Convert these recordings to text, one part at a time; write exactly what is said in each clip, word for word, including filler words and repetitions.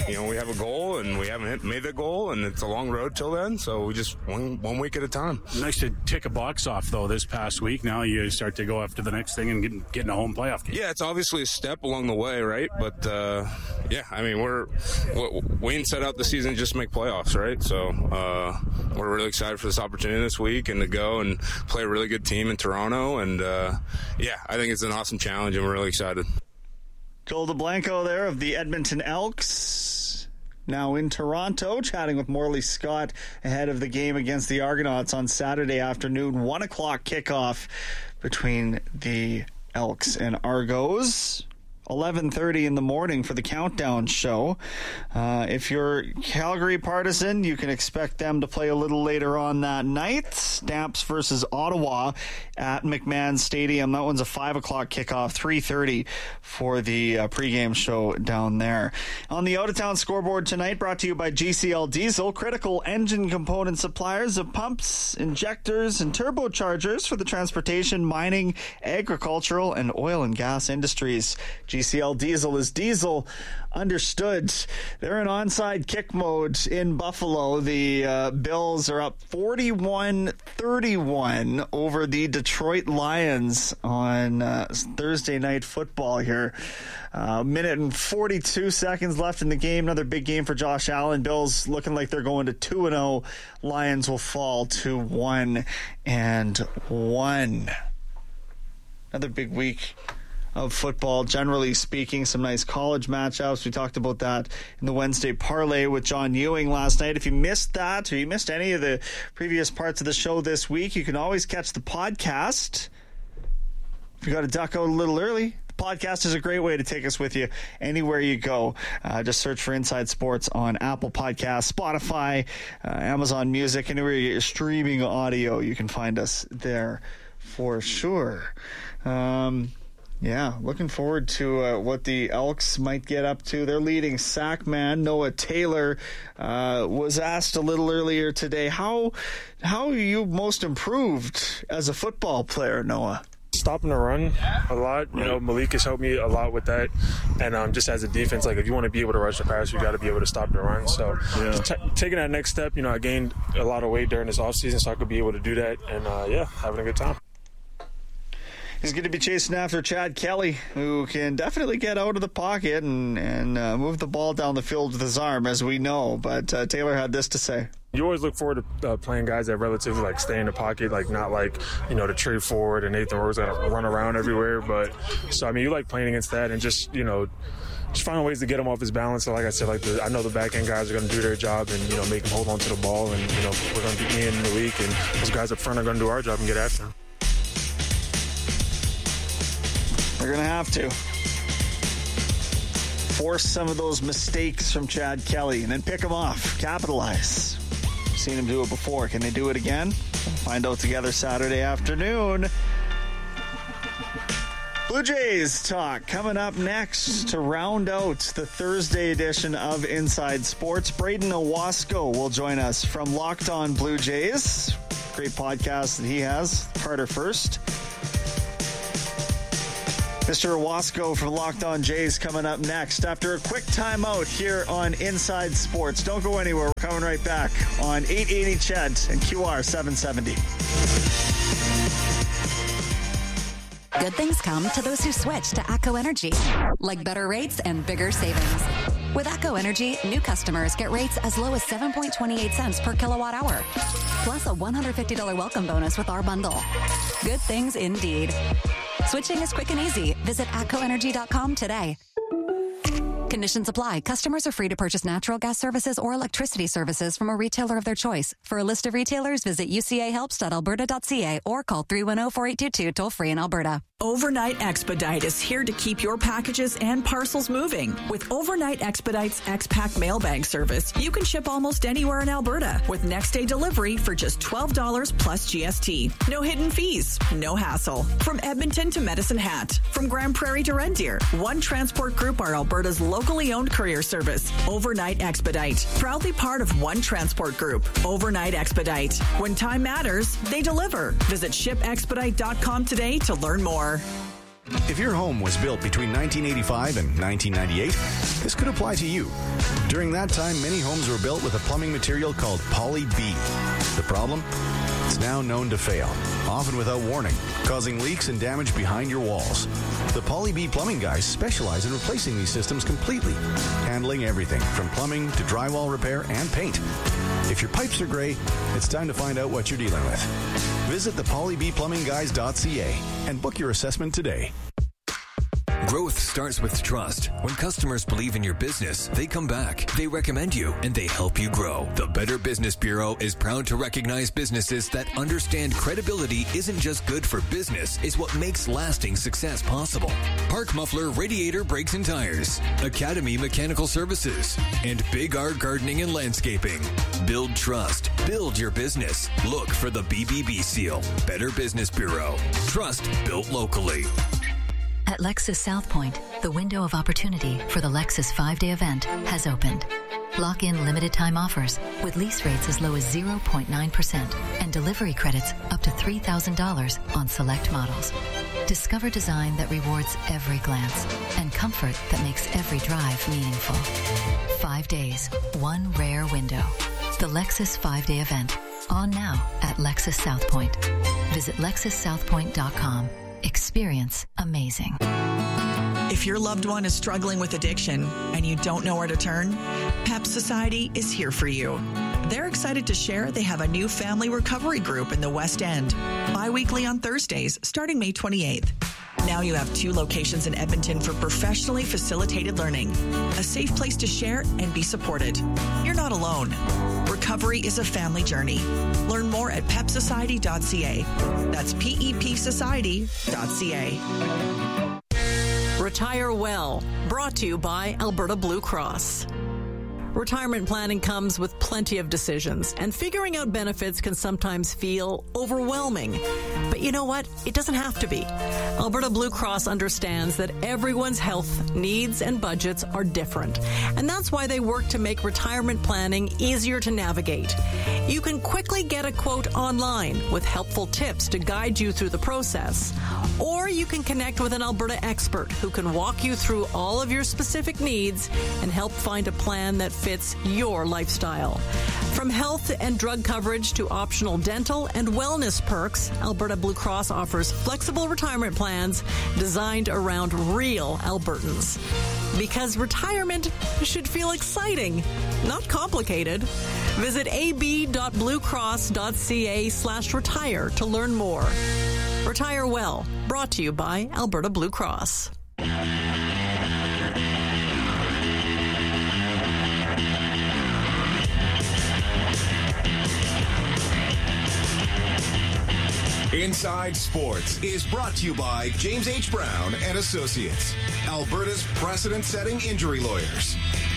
you know, we have a goal and we haven't hit, made the goal, and it's a long road till then. So we just one one week at a time. Nice to tick a box off though this past week. Now you start to go after the next thing and get getting a home playoff game. Yeah, it's obviously a step along the way, right? But uh, yeah, I mean, we're Wayne set out the season just to make playoffs, right? So uh, we're really excited for this opportunity this week and to go and play a really good team in Toronto. And uh, yeah, I think it's an awesome challenge, and we're really excited. Joel DeBlanco there of the Edmonton Elks, now in Toronto, chatting with Morley Scott ahead of the game against the Argonauts on Saturday afternoon. One o'clock kickoff between the Elks and Argos. eleven thirty in the morning for the countdown show. Uh, if you're Calgary partisan, you can expect them to play a little later on that night. Stamps versus Ottawa at McMahon Stadium. That one's a five o'clock kickoff, three thirty for the uh, pregame show down there. On the out-of-town scoreboard tonight, brought to you by G C L Diesel, critical engine component suppliers of pumps, injectors, and turbochargers for the transportation, mining, agricultural, and oil and gas industries. G C L Diesel is diesel. Understood. They're in onside kick mode in Buffalo. The uh, Bills are up forty-one thirty-one over the Detroit Lions on uh, Thursday Night Football here. A uh, minute and forty-two seconds left in the game. Another big game for Josh Allen. Bills looking like they're going to two and oh. Lions will fall to one and one. Another big week of football, generally speaking. Some nice college matchups. We talked about that in the Wednesday parlay with John Ewing last night. If you missed that or you missed any of the previous parts of the show this week, you can always catch the podcast. If you got to duck out a little early, the podcast is a great way to take us with you anywhere you go. Uh, just search for Inside Sports on Apple Podcasts, Spotify, uh, Amazon Music, anywhere you get your streaming audio. You can find us there for sure. Um... Yeah, looking forward to uh, what the Elks might get up to. Their leading sack man, Noah Taylor, uh, was asked a little earlier today, how how are you most improved as a football player, Noah? Stopping the run a lot. You know, Malik has helped me a lot with that. And um, just as a defense, like if you want to be able to rush the pass, you got to be able to stop the run. So yeah. just t- taking that next step, you know, I gained a lot of weight during this offseason, so I could be able to do that. And, uh, yeah, having a good time. He's going to be chasing after Chad Kelly, who can definitely get out of the pocket and, and uh, move the ball down the field with his arm, as we know. But uh, Taylor had this to say. You always look forward to uh, playing guys that relatively like stay in the pocket, like not like, you know, the trade forward and Nathan Rose got to run around everywhere. But so, I mean, you like playing against that and just, you know, just finding ways to get him off his balance. So like I said, like the, I know the back end guys are going to do their job and, you know, make him hold on to the ball. And, you know, we're going to be in the week and those guys up front are going to do our job and get after him. They're going to have to force some of those mistakes from Chad Kelly and then pick them off, capitalize. I've seen him do it before. Can they do it again? We'll find out together Saturday afternoon. Blue Jays talk coming up next to round out the Thursday edition of Inside Sports. Braden Owasco will join us from Locked On Blue Jays. Great podcast that he has, Carter First. Mister Owasco from Locked On Jays coming up next after a quick timeout here on Inside Sports. Don't go anywhere. We're coming right back on eight eighty C H E D and Q R seven seventy. Good things come to those who switch to ATCO Energy, like better rates and bigger savings. With ATCO Energy, new customers get rates as low as seven point two eight cents per kilowatt hour, plus a one hundred fifty dollars welcome bonus with our bundle. Good things indeed. Switching is quick and easy. Visit atco energy dot com today. Conditions apply. Customers are free to purchase natural gas services or electricity services from a retailer of their choice. For a list of retailers, visit u c a helps dot alberta dot c a or call three one zero, four eight two two toll free in Alberta. Overnight Expedite is here to keep your packages and parcels moving. With Overnight Expedite's X-Pack mailbag service, you can ship almost anywhere in Alberta with next-day delivery for just twelve dollars plus G S T. No hidden fees, no hassle. From Edmonton to Medicine Hat, from Grand Prairie to Red Deer, One Transport Group are Alberta's locally owned courier service. Overnight Expedite, proudly part of One Transport Group. Overnight Expedite. When time matters, they deliver. Visit ship expedite dot com today to learn more. If your home was built between nineteen eighty-five and nineteen ninety-eight, This could apply to you. During that time, many homes were built with a plumbing material called Poly B. The problem? It's now known to fail, often without warning, causing leaks and damage behind your walls. The Poly B plumbing guys specialize in replacing these systems completely, handling everything from plumbing to drywall repair and paint. If your pipes are gray, it's time to find out what you're dealing with. Visit the poly b plumbing guys dot c a and book your assessment today. Growth starts with trust. When customers believe in your business, they come back, they recommend you, and they help you grow. The Better Business Bureau is proud to recognize businesses that understand credibility isn't just good for business, it's what makes lasting success possible. Park Muffler Radiator Brakes and Tires, Academy Mechanical Services, and Big R Gardening and Landscaping. Build trust. Build your business. Look for the B B B seal. Better Business Bureau. Trust built locally. At Lexus South Point, the window of opportunity for the Lexus five-day event has opened. Lock in limited-time offers with lease rates as low as zero point nine percent and delivery credits up to three thousand dollars on select models. Discover design that rewards every glance and comfort that makes every drive meaningful. Five days, one rare window. The Lexus five-day event. On now at Lexus South Point. Visit lexus south point dot com. Experience amazing. If your loved one is struggling with addiction and you don't know where to turn, PEP Society is here for you. They're excited to share they have a new family recovery group in the West End, bi-weekly on Thursdays starting May twenty-eighth. Now you have two locations in Edmonton for professionally facilitated learning, a safe place to share and be supported. You're not alone. Recovery is a family journey. Learn more at pep society dot c a. That's P E P society dot c a. Retire Well, brought to you by Alberta Blue Cross. Retirement planning comes with plenty of decisions, and figuring out benefits can sometimes feel overwhelming. But you know what? It doesn't have to be. Alberta Blue Cross understands that everyone's health needs and budgets are different, and that's why they work to make retirement planning easier to navigate. You can quickly get a quote online with helpful tips to guide you through the process, or you can connect with an Alberta expert who can walk you through all of your specific needs and help find a plan that fits your lifestyle. From health and drug coverage to optional dental and wellness perks, Alberta Blue Cross offers flexible retirement plans designed around real Albertans. Because retirement should feel exciting, not complicated. Visit a b dot blue cross dot c a slash retire to learn more. Retire Well, brought to you by Alberta Blue Cross. Inside Sports is brought to you by James H. Brown and Associates, Alberta's precedent-setting injury lawyers.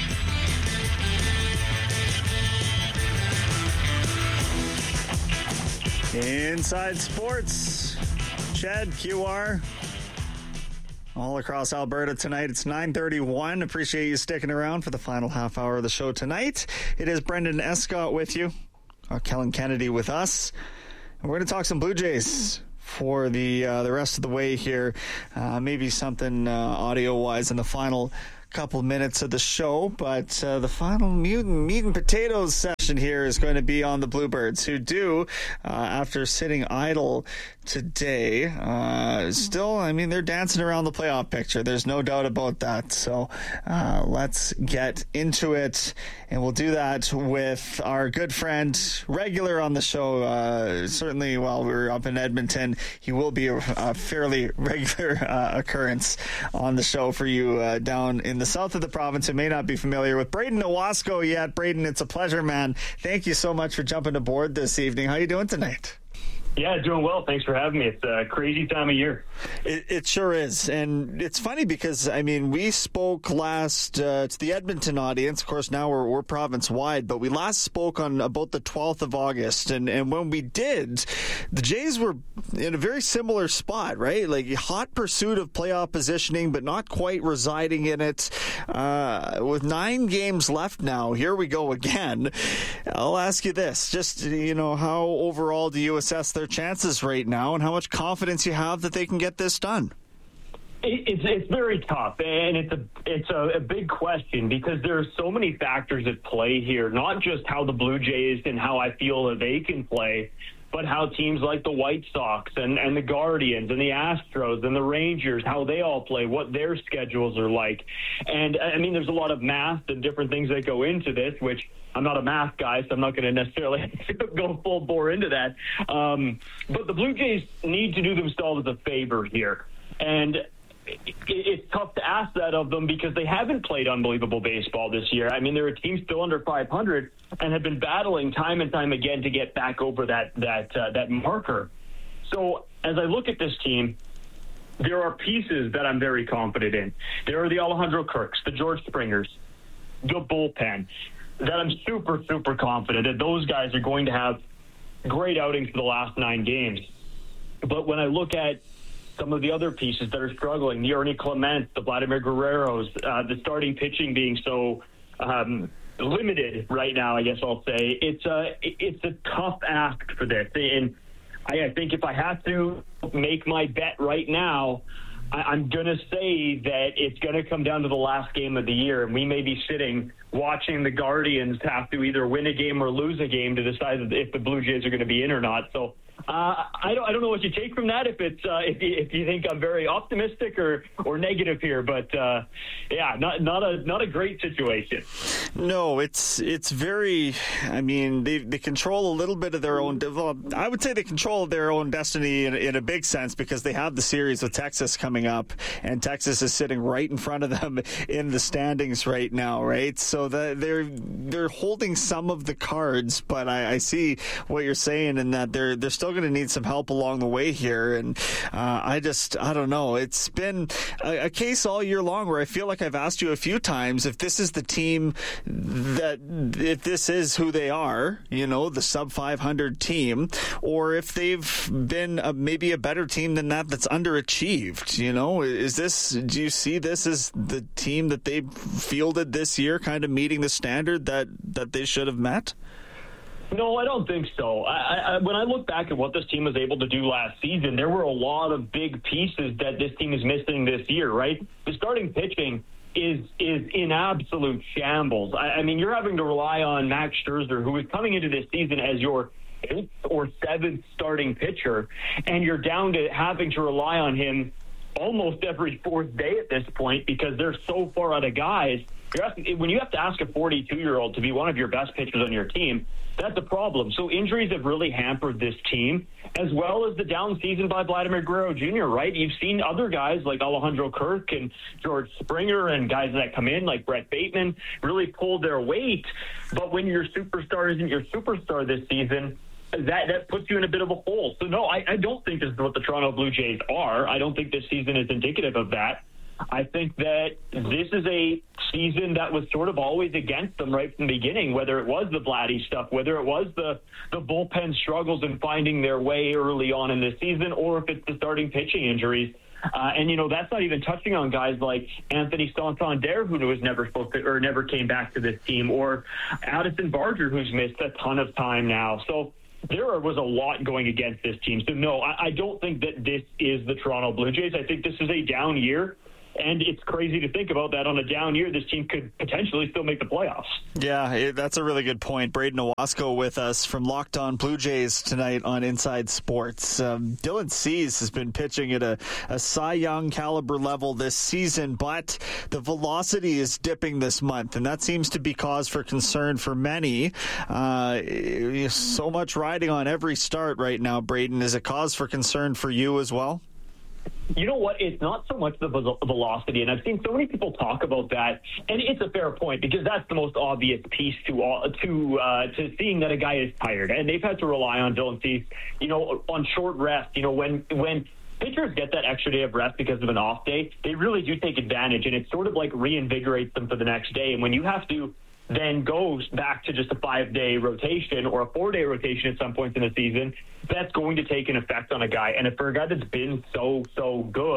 Inside Sports, Chad, Q R, all across Alberta tonight. It's nine thirty-one. Appreciate you sticking around for the final half hour of the show tonight. It is Brendan Escott with you, uh, Kellen Kennedy with us. And we're going to talk some Blue Jays for the uh, the rest of the way here. Uh, maybe something uh, audio-wise in the final couple minutes of the show, but uh, the final meat and, meat and potatoes session here is going to be on the Bluebirds, who do, uh, after sitting idle today, uh, still, I mean, they're dancing around the playoff picture. There's no doubt about that. So uh, let's get into it, and we'll do that with our good friend, regular on the show, uh, certainly while we were up in Edmonton. He will be a, a fairly regular uh, occurrence on the show for you uh, down in the south of the province who may not be familiar with Braden Owasco yet. Braden, it's a pleasure, man. Thank you so much for jumping aboard this evening. How are you doing tonight? Yeah, doing well. Thanks for having me. It's a crazy time of year. It, it sure is. And it's funny because, I mean, we spoke last uh, to the Edmonton audience. Of course, now we're, we're province-wide, but we last spoke on about the twelfth of August. And, and when we did, the Jays were in a very similar spot, right? Like hot pursuit of playoff positioning, but not quite residing in it. Uh, with nine games left now, here we go again. I'll ask you this. Just, you know, how overall do you assess their chances right now, and how much confidence you have that they can get this done? It's it's very tough, and it's a it's a, a big question because there are so many factors at play here. Not just how the Blue Jays and how I feel that they can play, but how teams like the White Sox and, and the Guardians and the Astros and the Rangers, how they all play, what their schedules are like. And, I mean, there's a lot of math and different things that go into this, which I'm not a math guy, so I'm not going to necessarily go full bore into that. Um, but the Blue Jays need to do themselves a favor here. And it's tough to ask that of them because they haven't played unbelievable baseball this year. I mean, they're a team still under five hundred and have been battling time and time again to get back over that that uh, that marker. So as I look at this team, there are pieces that I'm very confident in. There are the Alejandro Kirks, the George Springers, the bullpen, that I'm super, super confident that those guys are going to have great outings for the last nine games. But when I look at some of the other pieces that are struggling, the Ernie Clement, the Vladimir Guerreros, uh, the starting pitching being so um, limited right now, I guess I'll say, it's a, it's a tough ask for this. And I, I think if I have to make my bet right now, I, I'm going to say that it's going to come down to the last game of the year, and we may be sitting watching the Guardians have to either win a game or lose a game to decide if the Blue Jays are going to be in or not. So Uh, I don't. I don't know what you take from that. If it's uh, if you, if you think I'm very optimistic or, or negative here, but uh, yeah, not not a not a great situation. No, it's it's very. I mean, they they control a little bit of their own. Well, I would say they control their own destiny in, in a big sense because they have the series with Texas coming up, and Texas is sitting right in front of them in the standings right now, right? So the, they're they're holding some of the cards, but I, I see what you're saying in that they're they're still going to need some help along the way here. And uh, I just, I don't know. It's been a, a case all year long where I feel like I've asked you a few times if this is the team that, if this is who they are, you know, the sub five hundred team, or if they've been a, maybe a better team than that that's underachieved. You know, is this, do you see this as the team that they fielded this year kind of meeting the standard that, that they should have met? No, I don't think so. I, I, when I look back at what this team was able to do last season, there were a lot of big pieces that this team is missing this year, right? The starting pitching is is in absolute shambles. I, I mean, you're having to rely on Max Scherzer, who is coming into this season as your eighth or seventh starting pitcher, and you're down to having to rely on him almost every fourth day at this point because they're so far out of guys. You're asking, when you have to ask a forty-two-year-old to be one of your best pitchers on your team, that's a problem. So injuries have really hampered this team, as well as the down season by Vladimir Guerrero Junior, right? You've seen other guys like Alejandro Kirk and George Springer and guys that come in like Brett Bateman really pull their weight. But when your superstar isn't your superstar this season, that that puts you in a bit of a hole. So, no, I, I don't think this is what the Toronto Blue Jays are. I don't think this season is indicative of that. I think that this is a season that was sort of always against them right from the beginning, whether it was the Vladdy stuff, whether it was the, the bullpen struggles and finding their way early on in the season, or if it's the starting pitching injuries. Uh, and, you know, that's not even touching on guys like Anthony Santander, who was never supposed to, or never came back to this team, or Addison Barger, who's missed a ton of time now. So there was a lot going against this team. So, no, I, I don't think that this is the Toronto Blue Jays. I think this is a down year. And it's crazy to think about that on a down year, this team could potentially still make the playoffs. Yeah, that's a really good point. Braden Owasco with us from Locked On Blue Jays tonight on Inside Sports. Um, Dylan Cease has been pitching at a, a Cy Young caliber level this season, but the velocity is dipping this month, and that seems to be cause for concern for many. Uh, so much riding on every start right now, Braden. Is it cause for concern for you as well? You know what? It's not so much the velocity, and I've seen so many people talk about that, and it's a fair point because that's the most obvious piece to all, to uh, to seeing that a guy is tired, and they've had to rely on Dylan Cease, you know, on short rest. You know, when when pitchers get that extra day of rest because of an off day, they really do take advantage, and it sort of like reinvigorates them for the next day. And when you have to then goes back to just a five-day rotation or a four-day rotation at some points in the season, that's going to take an effect on a guy. And if for a guy that's been so, so good,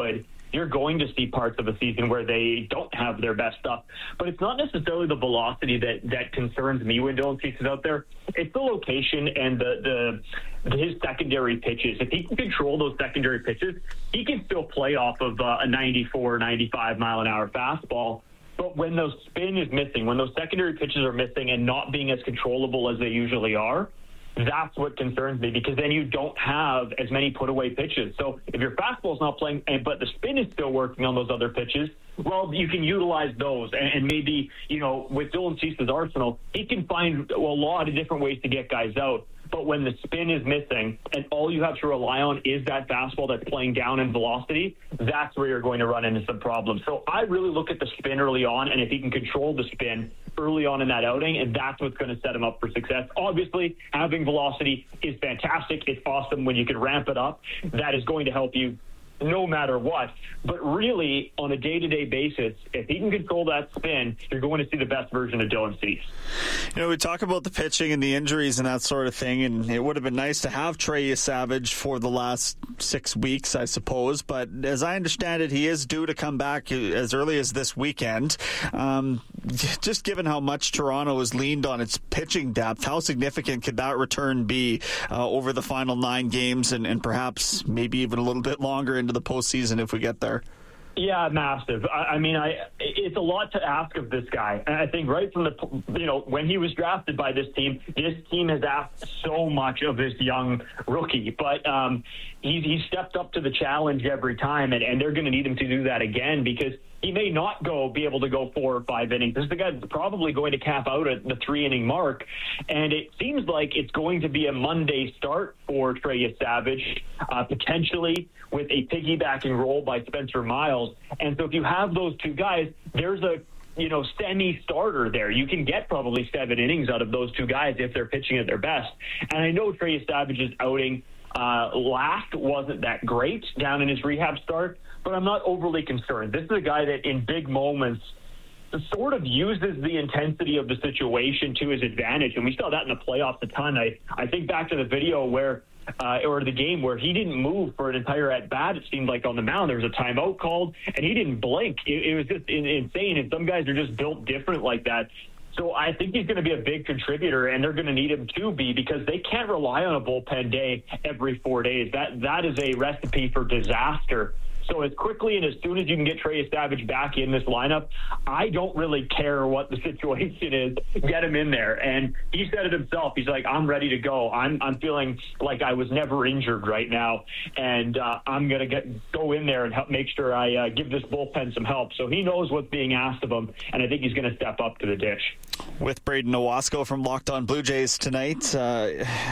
you're going to see parts of a season where they don't have their best stuff. But it's not necessarily the velocity that, that concerns me when Dylan Cease is out there. It's the location and the, the his secondary pitches. If he can control those secondary pitches, he can still play off of uh, a ninety-four, ninety-five mile an hour fastball. But when those spin is missing, when those secondary pitches are missing and not being as controllable as they usually are, that's what concerns me, because then you don't have as many put-away pitches. So if your fastball's not playing, but the spin is still working on those other pitches, well, you can utilize those. And maybe, you know, with Dylan Cease's arsenal, he can find a lot of different ways to get guys out. But when the spin is missing and all you have to rely on is that fastball that's playing down in velocity, that's where you're going to run into some problems. So I really look at the spin early on, and if he can control the spin early on in that outing, and that's what's going to set him up for success. Obviously, having velocity is fantastic. It's awesome when you can ramp it up. That is going to help you no matter what. But really, on a day-to-day basis, if he can control that spin, you're going to see the best version of Dylan Cease. You know, we talk about the pitching and the injuries and that sort of thing, and it would have been nice to have Trey Savage for the last six weeks, I suppose. But as I understand it, he is due to come back as early as this weekend. Um, just given how much Toronto has leaned on its pitching depth, how significant could that return be uh, over the final nine games and, and perhaps maybe even a little bit longer into the postseason if we get there? Yeah, massive. I, I mean, I it's a lot to ask of this guy. And I think right from the, you know, when he was drafted by this team, this team has asked so much of this young rookie. But um, he's, he's stepped up to the challenge every time, and, and they're going to need him to do that again, because he may not go be able to go four or five innings. This is the guy that's probably going to cap out at the three-inning mark, and it seems like it's going to be a Monday start for Trey Savage, uh, potentially with a piggybacking role by Spencer Miles. And so if you have those two guys, there's a you know semi-starter there. You can get probably seven innings out of those two guys if they're pitching at their best. And I know Trey Savage's outing uh, last wasn't that great down in his rehab start, but I'm not overly concerned. This is a guy that in big moments sort of uses the intensity of the situation to his advantage. And we saw that in the playoffs a ton. I, I think back to the video where, uh, or the game where he didn't move for an entire at-bat, it seemed like on the mound. There was a timeout called, and he didn't blink. It, it was just insane, and some guys are just built different like that. So I think he's going to be a big contributor, and they're going to need him to be, because they can't rely on a bullpen day every four days. That That is a recipe for disaster. So as quickly and as soon as you can get Trey Savage back in this lineup, I don't really care what the situation is. Get him in there. And he said it himself. He's like, I'm ready to go. I'm I'm feeling like I was never injured right now, and uh, I'm going to get go in there and help make sure I uh, give this bullpen some help. So he knows what's being asked of him, and I think he's going to step up to the dish. With Braden Owasco from Locked On Blue Jays tonight. Uh,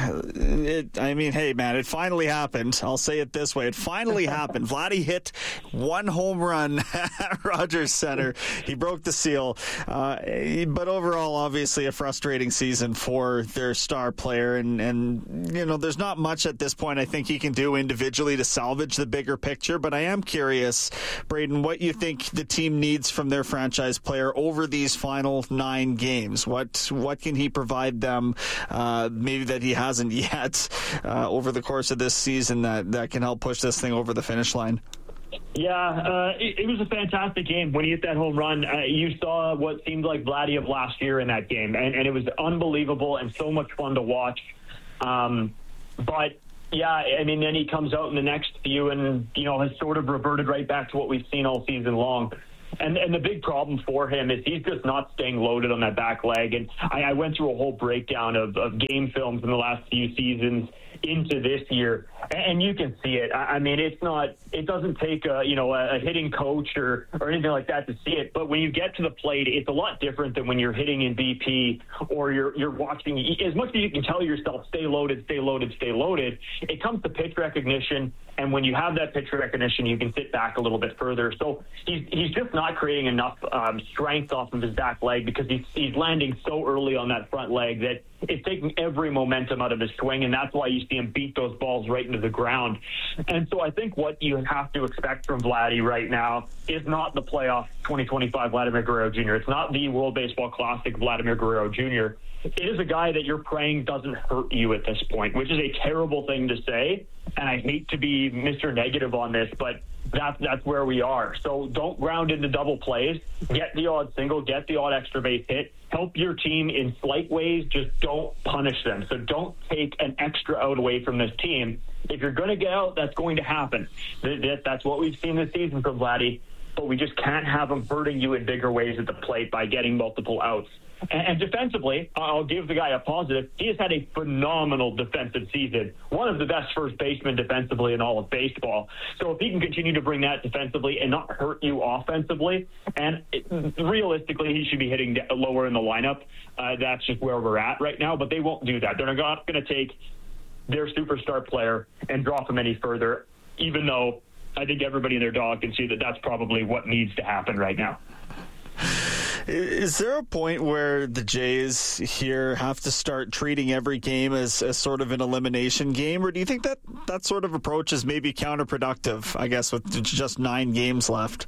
it, I mean, hey, man, it finally happened. I'll say it this way. It finally happened. Vladdy hit one home run at Rogers Center. He broke the seal. Uh, but overall, obviously, a frustrating season for their star player. And, and, you know, there's not much at this point I think he can do individually to salvage the bigger picture. But I am curious, Braden, what you think the team needs from their franchise player over these final nine games. What what can he provide them, uh, maybe that he hasn't yet, uh, over the course of this season that, that can help push this thing over the finish line? Yeah, uh, it, it was a fantastic game. When he hit that home run, uh, you saw what seemed like Vladdy of last year in that game, and, and it was unbelievable and so much fun to watch. Um, but yeah, I mean, then he comes out in the next few and, you know, has sort of reverted right back to what we've seen all season long. And and the big problem for him is he's just not staying loaded on that back leg. And I, I went through a whole breakdown of, of game films in the last few seasons into this year, and you can see it. I mean, it's not, it doesn't take a, you know, a hitting coach or, or anything like that to see it. But when you get to the plate, it's a lot different than when you're hitting in B P or you're you're watching. As much as you can tell yourself, stay loaded, stay loaded, stay loaded, it comes to pitch recognition. And when you have that pitch recognition, you can sit back a little bit further. So he's he's just not creating enough um, strength off of his back leg, because he's he's landing so early on that front leg that it's taking every momentum out of his swing, and that's why you see him beat those balls right into the ground. And so I think what you have to expect from Vladdy right now is not the playoff twenty twenty-five Vladimir Guerrero Junior It's not the World Baseball Classic Vladimir Guerrero Junior It is a guy that you're praying doesn't hurt you at this point, which is a terrible thing to say. And I hate to be Mister Negative on this, but that's that's where we are. So don't ground into double plays. Get the odd single, get the odd extra base hit. Help your team in slight ways. Just don't punish them. So don't take an extra out away from this team. If you're going to get out, that's going to happen. That's what we've seen this season from Vladdy. But we just can't have him hurting you in bigger ways at the plate by getting multiple outs. And, and defensively, I'll give the guy a positive. He has had a phenomenal defensive season, one of the best first basemen defensively in all of baseball. So if he can continue to bring that defensively and not hurt you offensively, and it, realistically, he should be hitting lower in the lineup. Uh, that's just where we're at right now. But they won't do that. They're not going to take their superstar player and drop him any further, even though I think everybody and their dog can see that that's probably what needs to happen right now. Is there a point where the Jays here have to start treating every game as, as sort of an elimination game, or do you think that that sort of approach is maybe counterproductive, I guess, with just nine games left?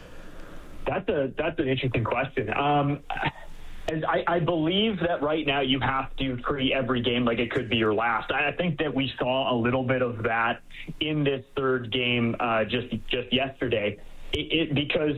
That's a that's an interesting question. Um, and I, I believe that right now you have to treat every game like it could be your last. I think that we saw a little bit of that in this third game uh, just just yesterday, it, it, because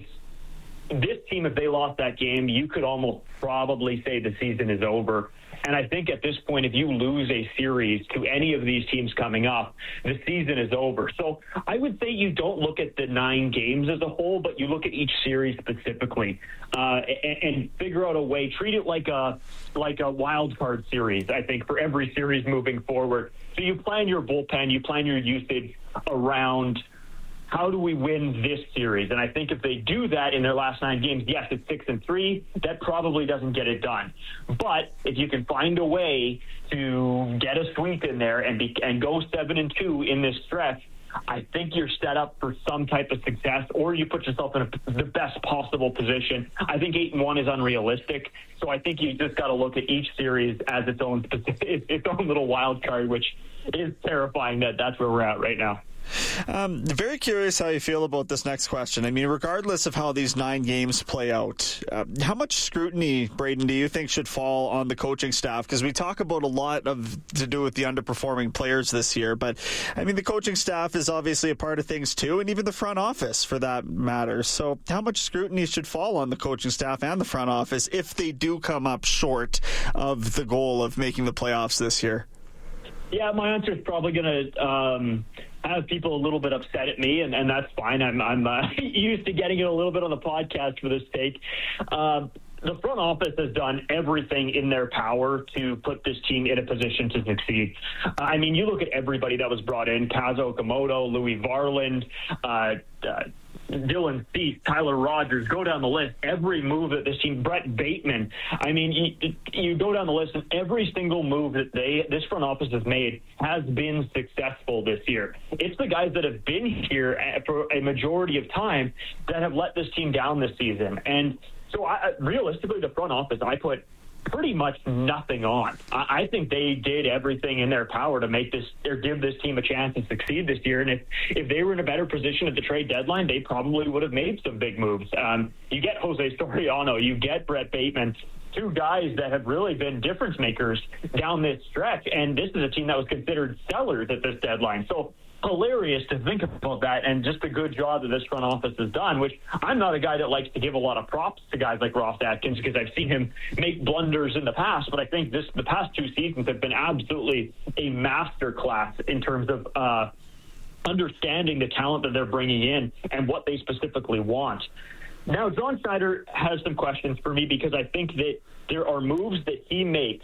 this team, if they lost that game, you could almost probably say the season is over. And I think at this point, if you lose a series to any of these teams coming up, the season is over. So I would say you don't look at the nine games as a whole, but you look at each series specifically uh, and, and figure out a way. Treat it like a like a wild card series, I think, for every series moving forward. So you plan your bullpen, you plan your usage around how do we win this series? And I think if they do that in their last nine games, yes, it's six and three. That probably doesn't get it done. But if you can find a way to get a sweep in there and be, and go seven and two in this stretch, I think you're set up for some type of success, or you put yourself in a, the best possible position. I think eight and one is unrealistic. So I think you just got to look at each series as its own specific, its own little wild card, which is terrifying that that's where we're at right now. Um, very curious how you feel about this next question. I mean, regardless of how these nine games play out, uh, how much scrutiny, Braden, do you think should fall on the coaching staff? Because we talk about a lot of to do with the underperforming players this year, but I mean, the coaching staff is obviously a part of things too, and even the front office for that matter. So how much scrutiny should fall on the coaching staff and the front office if they do come up short of the goal of making the playoffs this year? Yeah, my answer is probably going to um, have people a little bit upset at me, and, and that's fine. I'm, I'm uh, used to getting it a little bit on the podcast for this take. Uh, the front office has done everything in their power to put this team in a position to succeed. I mean, you look at everybody that was brought in, Kazuo Okamoto, Louis Varland, uh, uh, Dylan Cease, Tyler Rogers, go down the list. Every move that this team, Brett Bateman, I mean, you, you go down the list, and every single move that they, this front office has made has been successful this year. It's the guys that have been here for a majority of time that have let this team down this season. And so I, realistically, the front office, I put pretty much nothing on. I, I think they did everything in their power to make this or give this team a chance to succeed this year. And if, if they were in a better position at the trade deadline, they probably would have made some big moves. Um, you get Jose Soriano, you get Brett Bateman, two guys that have really been difference makers down this stretch. And this is a team that was considered sellers at this deadline. So hilarious to think about that, and just a good job that this front office has done, which I'm not a guy that likes to give a lot of props to guys like Ross Atkins because I've seen him make blunders in the past, but I think this the past two seasons have been absolutely a master class in terms of uh, understanding the talent that they're bringing in and what they specifically want. Now, John Schneider has some questions for me because I think that there are moves that he makes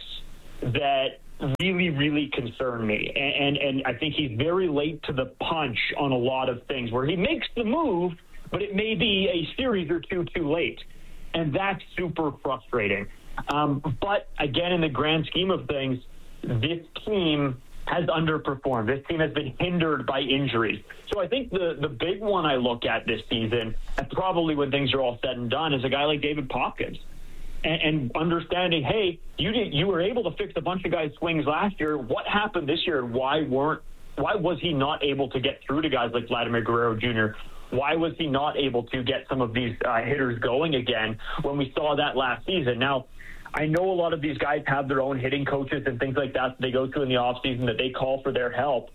that really, really concern me. And, and and I think he's very late to the punch on a lot of things where he makes the move, but it may be a series or two too late. And that's super frustrating. Um, but again, in the grand scheme of things, this team has underperformed. This team has been hindered by injuries. So I think the, the big one I look at this season, and probably when things are all said and done, is a guy like David Popkins. And, and understanding, hey, you did, you were able to fix a bunch of guys' swings last year. What happened this year? Why weren't? Why was he not able to get through to guys like Vladimir Guerrero Junior? Why was he not able to get some of these uh, hitters going again when we saw that last season? Now, I know a lot of these guys have their own hitting coaches and things like that, that they go to in the offseason that they call for their help.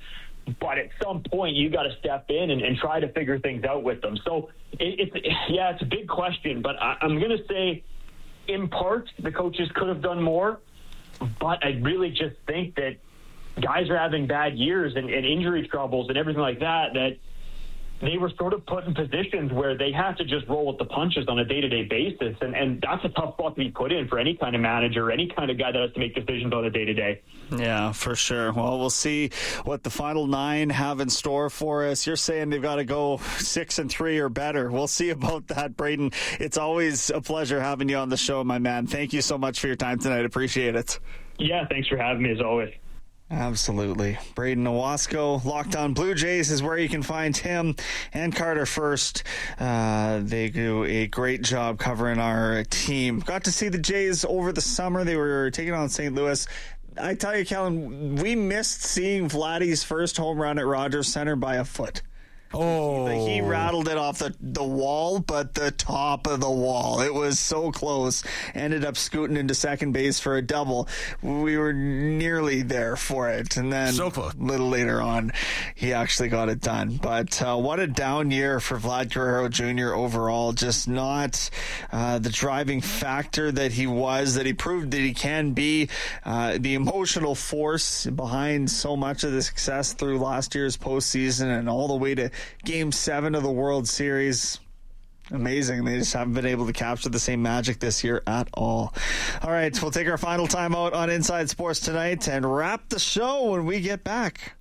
but at some point you got to step in and, and try to figure things out with them. So it, it's yeah, it's a big question, but I, I'm going to say in part the coaches could have done more, but I really just think that guys are having bad years and, and injury troubles and everything like that, that they were sort of put in positions where they have to just roll with the punches on a day-to-day basis. And, and that's a tough spot to be put in for any kind of manager, any kind of guy that has to make decisions on a day-to-day. Yeah, for sure. Well, we'll see what the final nine have in store for us. You're saying they've got to go six and three or better. We'll see about that, Braden. It's always a pleasure having you on the show, my man. Thank you so much for your time tonight. Appreciate it. Yeah, thanks for having me as always. Absolutely. Braden Owasco, Locked On Blue Jays is where you can find him and Carter First. Uh, they do a great job covering our team. Got to see the Jays over the summer. They were taking on Saint Louis. I tell you, Kellen, we missed seeing Vladdy's first home run at Rogers Center by a foot. Oh, he rattled it off the, the wall, but the top of the wall. It was so close. Ended up scooting into second base for a double. We were nearly there for it. And then so a little later on, he actually got it done. But uh, what a down year for Vlad Guerrero Junior overall. Just not uh, the driving factor that he was, that he proved that he can be. Uh, the emotional force behind so much of the success through last year's postseason and all the way to Game seven of the World Series. Amazing. They just haven't been able to capture the same magic this year at all. All right, we'll take our final time out on Inside Sports tonight and wrap the show when we get back.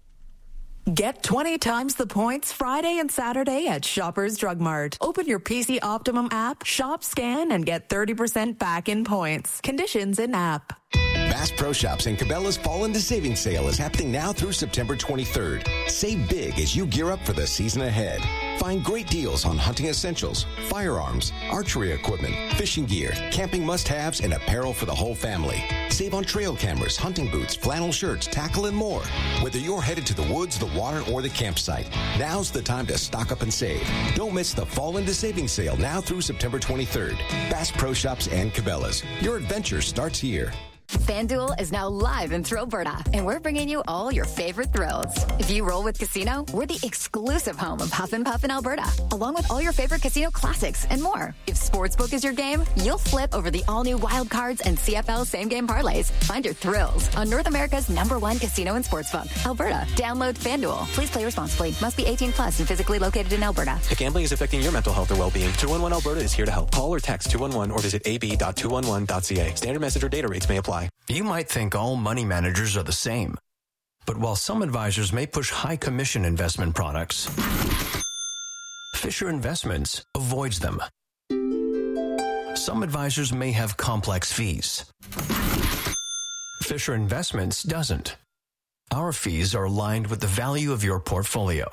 Get twenty times the points Friday and Saturday at Shoppers Drug Mart. Open your P C Optimum app, shop, scan, and get thirty percent back in points. Conditions in app. Bass Pro Shops and Cabela's Fall into Savings Sale is happening now through September twenty-third. Save big as you gear up for the season ahead. Find great deals on hunting essentials, firearms, archery equipment, fishing gear, camping must-haves, and apparel for the whole family. Save on trail cameras, hunting boots, flannel shirts, tackle, and more. Whether you're headed to the woods, the water, or the campsite, now's the time to stock up and save. Don't miss the Fall into Savings Sale now through September twenty-third. Bass Pro Shops and Cabela's. Your adventure starts here. FanDuel is now live in Thrillberta, and we're bringing you all your favorite thrills. If you roll with Casino, we're the exclusive home of Huff and Puff in Alberta, along with all your favorite casino classics and more. If Sportsbook is your game, you'll flip over the all-new Wild Cards and C F L same-game parlays. Find your thrills on North America's number one casino and sportsbook, Alberta. Download FanDuel. Please play responsibly. Must be eighteen plus and physically located in Alberta. If gambling is affecting your mental health or well-being, two one one Alberta is here to help. Call or text two one one or visit a b dot two one one dot c a. Standard message or data rates may apply. You might think all money managers are the same. But while some advisors may push high commission investment products, Fisher Investments avoids them. Some advisors may have complex fees. Fisher Investments doesn't. Our fees are aligned with the value of your portfolio.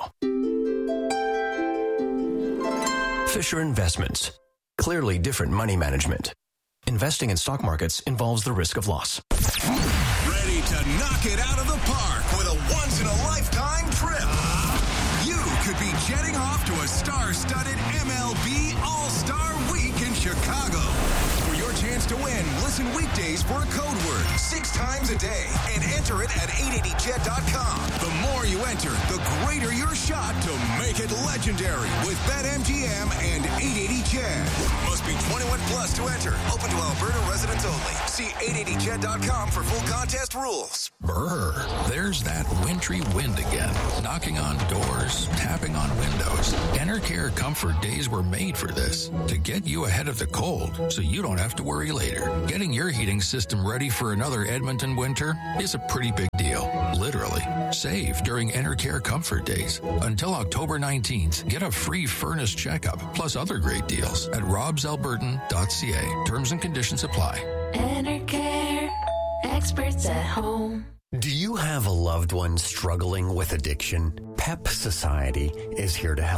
Fisher Investments. Clearly different money management. Investing in stock markets involves the risk of loss. Ready to knock it out of the park with a once-in-a-lifetime trip. You could be jetting off to a star-studded M L B All-Star Week in Chicago. For your chance to win, listen weekdays for a code word six times a day and enter it at eight eighty jet dot com. The more you enter, the greater your shot to make it legendary with BetMGM and eight eighty Jet. Must be twenty-one plus to enter. Open to Alberta residents only. See eight eighty jet dot com for full contest rules. Brr, there's that wintry wind again. Knocking on doors, tapping on windows. Enercare Comfort Days were made for this. To get you ahead of the cold so you don't have to worry later. Getting your heating system ready for another Edmonton winter is a pretty big deal. Literally. Save during Enercare Comfort Days. Until October nineteenth, get a free furnace checkup plus other great deals at robs albertan dot c a. Terms and conditions apply. Enercare. Experts at home. Do you have a loved one struggling with addiction? P E P Society is here to help.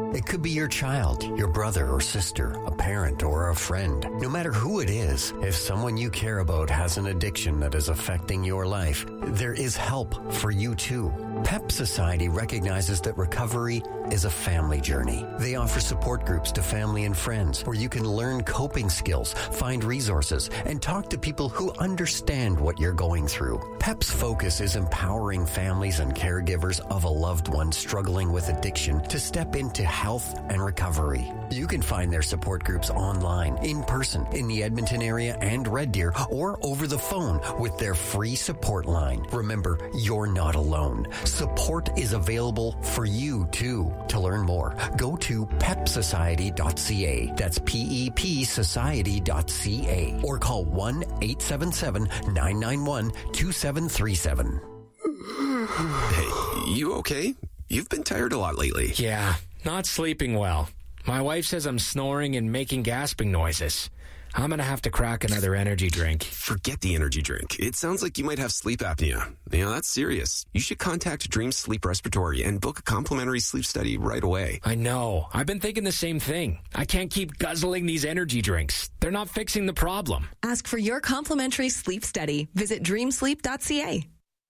It could be your child, your brother or sister, a parent or a friend. No matter who it is, if someone you care about has an addiction that is affecting your life, there is help for you too. PEP Society recognizes that recovery is a family journey. They offer support groups to family and friends where you can learn coping skills, find resources, and talk to people who understand what you're going through. PEP's focus is empowering families and caregivers of a loved one struggling with addiction to step into health and recovery. You can find their support groups online, in person, in the Edmonton area and Red Deer, or over the phone with their free support line. Remember, you're not alone. Support is available for you too. To learn more, go to pep society dot c a. That's P E P society dot c a. Or call one eight seven seven, nine nine one, two seven three seven. Hey, you okay? You've been tired a lot lately. Yeah, not sleeping well. My wife says I'm snoring and making gasping noises. I'm going to have to crack another energy drink. Forget the energy drink. It sounds like you might have sleep apnea. You know, that's serious. You should contact Dream Sleep Respiratory and book a complimentary sleep study right away. I know. I've been thinking the same thing. I can't keep guzzling these energy drinks. They're not fixing the problem. Ask for your complimentary sleep study. Visit dream sleep dot c a.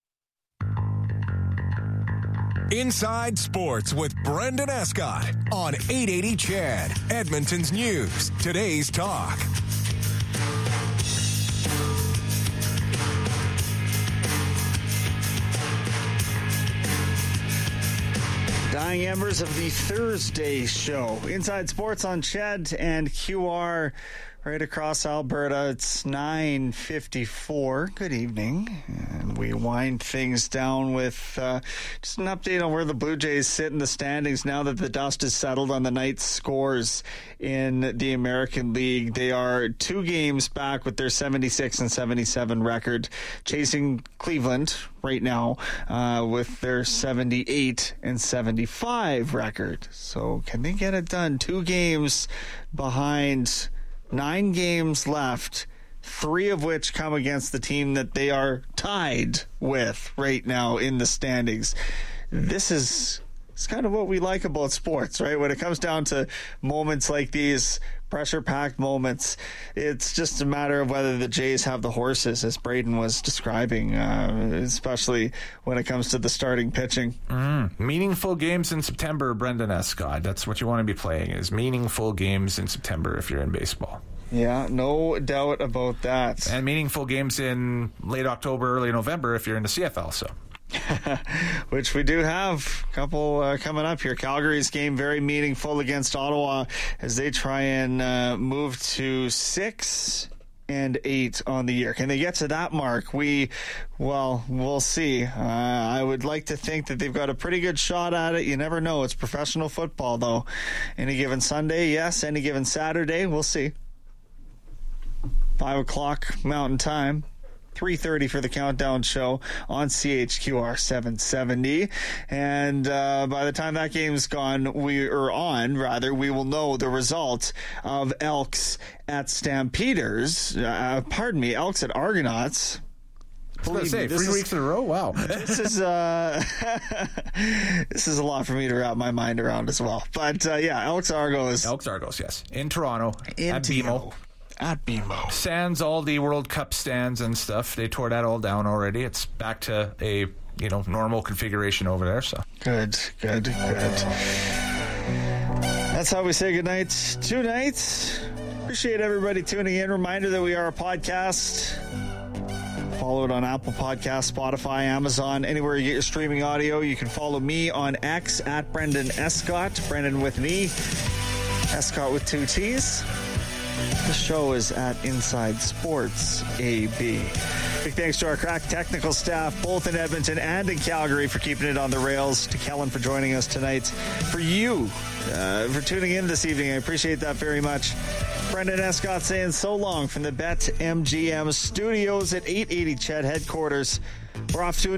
Inside Sports with Brendan Escott on eight eighty C H E D, Edmonton's News, Today's Talk. Dying embers of the Thursday show. Inside Sports on C H E D and Q R right across Alberta. It's nine fifty-four. Good evening. And we wind things down with uh, just an update on where the Blue Jays sit in the standings now that the dust is settled on the night's scores in the American League. They are two games back with their seventy-six and seventy-seven record, chasing Cleveland right now uh, with their seventy-eight and seventy-five record. So can they get it done? Two games behind, nine games left, three of which come against the team that they are tied with right now in the standings. This is it's kind of what we like about sports, right? When it comes down to moments like these, pressure-packed moments, it's just a matter of whether the Jays have the horses, as Braden was describing, uh, especially when it comes to the starting pitching. Mm, meaningful games in September, Brendan Escott. That's what you want to be playing, is meaningful games in September if you're in baseball. Yeah, no doubt about that. And meaningful games in late October, early November if you're in the C F L, so... Which we do have a couple uh, coming up here. Calgary's game very meaningful against Ottawa as they try and uh, move to six and eight on the year. Can they get to that mark? We, well, we'll see. Uh, I would like to think that they've got a pretty good shot at it. You never know. It's professional football, though. Any given Sunday, yes. Any given Saturday, we'll see. Five o'clock Mountain Time. three thirty for the Countdown Show on C H Q R seven seventy. And uh, by the time that game's gone, we are on, rather, we will know the result of Elks at Stampeders. Uh, pardon me, Elks at Argonauts. I was going to say, three is, weeks in a row? Wow. This is uh, this is a lot for me to wrap my mind around as well. But uh, yeah, Elks Argos. Elks Argos, yes. In Toronto. In at B M O. At B M O. Sans all the World Cup stands and stuff. They tore that all down already. It's back to a, you know, normal configuration over there. So Good, good, good. That's how we say goodnight tonight. Appreciate everybody tuning in. Reminder that we are a podcast. Follow it on Apple Podcasts, Spotify, Amazon, anywhere you get your streaming audio. You can follow me on X at Brendan Escott. Brendan with me. Escott with two T's. The show is at Inside Sports A B. Big thanks to our crack technical staff, both in Edmonton and in Calgary, for keeping it on the rails. To Kellen for joining us tonight. For you, uh, for tuning in this evening. I appreciate that very much. Brendan Escott saying so long from the Bet M G M studios at eight eighty C H E D headquarters. We're off to a